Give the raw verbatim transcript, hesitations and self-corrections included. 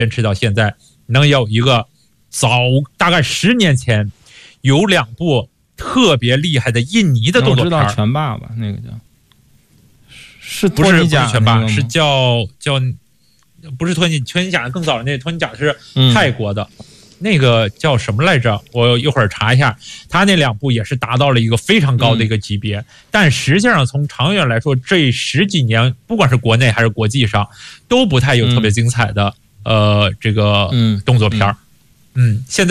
坚持到现在，能有一个早大概十年前有两部特别厉害的印尼的动作片。 我知道拳霸吧，那个叫是不是不是拳霸，是叫叫不是托尼托尼贾更早的那托尼贾是泰国的。嗯，那个叫什么来着？我一会儿查一下。他那两部也是达到了一个非常高的一个级别，嗯、但实际上从长远来说，这十几年不管是国内还是国际上，都不太有特别精彩的、嗯、呃这个动作片。嗯，嗯现在。